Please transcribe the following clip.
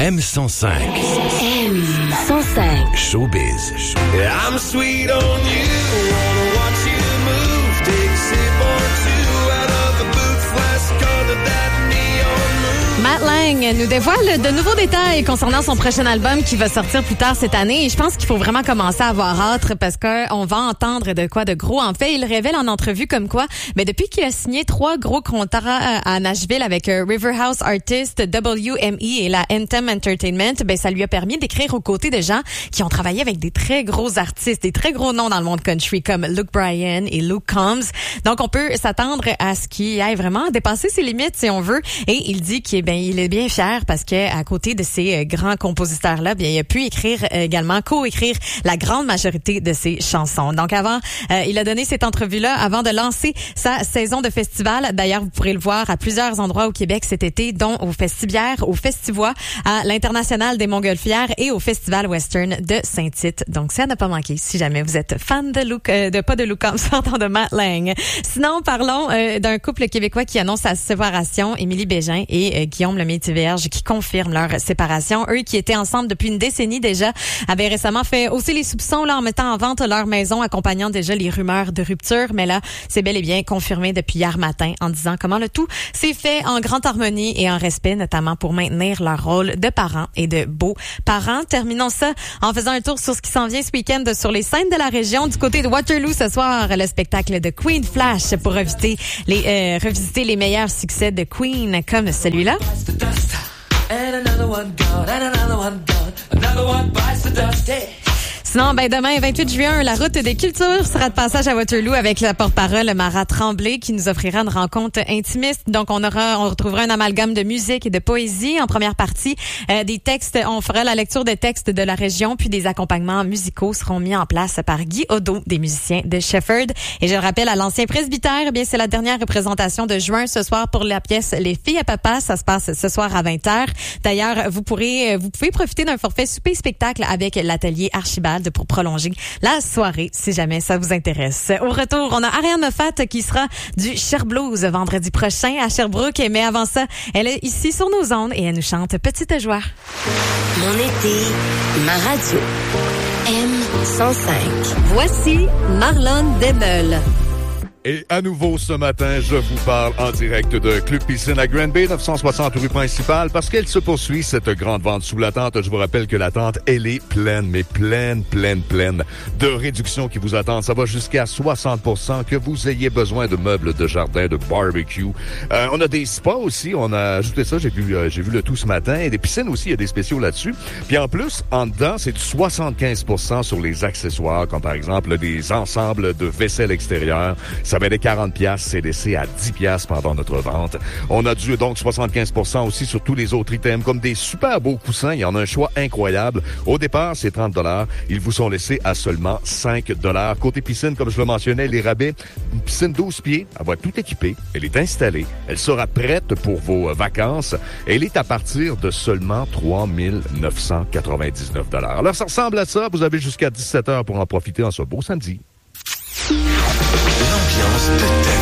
M105. M105. Showbiz. Yeah, I'm sweet on you. Wanna watch you move. Take a sip or two out of the boot flask under that neon moon. Matt Lang nous dévoile de nouveaux détails concernant son prochain album qui va sortir plus tard cette année. Et je pense qu'il faut vraiment commencer à avoir hâte parce qu'on va entendre de quoi de gros. En fait, il révèle en entrevue comme quoi, mais depuis qu'il a signé 3 gros contrats à Nashville avec Riverhouse Artists, WME et la Anthem Entertainment, ben ça lui a permis d'écrire aux côtés de gens qui ont travaillé avec des très gros artistes, des très gros noms dans le monde country comme Luke Bryan et Luke Combs. Donc, on peut s'attendre à ce qu'il aille vraiment dépasser ses limites si on veut. Et il dit qu'il il est bien fier parce que à côté de ces grands compositeurs-là, bien, il a pu écrire également, co-écrire la grande majorité de ses chansons. Donc avant, il a donné cette entrevue-là avant de lancer sa saison de festival. D'ailleurs, vous pourrez le voir à plusieurs endroits au Québec cet été, dont au Festibière, au Festivois, à l'International des Montgolfières et au Festival Western de Saint-Tite. Donc ça n'a pas manqué si jamais vous êtes fan de Luke, pas de Luke Combs, pardon, de Matt Lang. Sinon, parlons d'un couple québécois qui annonce sa séparation, Émilie Bégin et Guillaume Lemaitre-Vierge, qui confirment leur séparation. Eux qui étaient ensemble depuis une décennie déjà, avaient récemment fait hausser les soupçons là, en mettant en vente leur maison, accompagnant déjà les rumeurs de rupture. Mais là, c'est bel et bien confirmé depuis hier matin en disant comment le tout s'est fait en grande harmonie et en respect, notamment pour maintenir leur rôle de parents et de beaux-parents. Terminons ça en faisant un tour sur ce qui s'en vient ce week-end sur les scènes de la région. Du côté de Waterloo ce soir, le spectacle de Queen Flash pour revisiter les meilleurs succès de Queen comme celui-là. Sinon, demain, 28 juin, la route des cultures sera de passage à Waterloo avec la porte-parole Mara Tremblay qui nous offrira une rencontre intimiste. Donc, on retrouvera un amalgame de musique et de poésie. En première partie, des textes, on fera la lecture des textes de la région, puis des accompagnements musicaux seront mis en place par Guy Odo, des musiciens de Shefford. Et je le rappelle, à l'ancien presbytère, eh bien, c'est la dernière représentation de juin ce soir pour la pièce Les filles à papa. Ça se passe ce soir à 20h. D'ailleurs, vous pouvez profiter d'un forfait souper-spectacle avec l'atelier Archibald pour prolonger la soirée, si jamais ça vous intéresse. Au retour, on a Ariane Moffat qui sera du Cher Blues vendredi prochain à Sherbrooke. Mais avant ça, elle est ici sur nos ondes et elle nous chante Petite Joie. Mon été, ma radio. M105. Voici Marlon Demeule. Et à nouveau ce matin, je vous parle en direct de Club Piscine à Granby, 960 rue principale, parce qu'elle se poursuit, cette grande vente sous la tente. Je vous rappelle que la tente, elle est pleine, mais pleine de réductions qui vous attendent. Ça va jusqu'à 60%, que vous ayez besoin de meubles de jardin, de barbecue. On a des spas aussi, on a ajouté ça, j'ai vu le tout ce matin. Et des piscines aussi, il y a des spéciaux là-dessus. Puis en plus, en dedans, c'est du 75% sur les accessoires, comme par exemple des ensembles de vaisselle extérieure. Ça va être 40$, c'est laissé à 10$ pendant notre vente. On a dû donc 75% aussi sur tous les autres items, comme des super beaux coussins. Il y en a un choix incroyable. Au départ, c'est 30$. Ils vous sont laissés à seulement 5$. Côté piscine, comme je le mentionnais, les rabais, une piscine 12 pieds, elle va être tout équipée. Elle est installée. Elle sera prête pour vos vacances. Elle est à partir de seulement 3 999$. Alors, ça ressemble à ça. Vous avez jusqu'à 17h pour en profiter en ce beau samedi. L'ambiance de terre.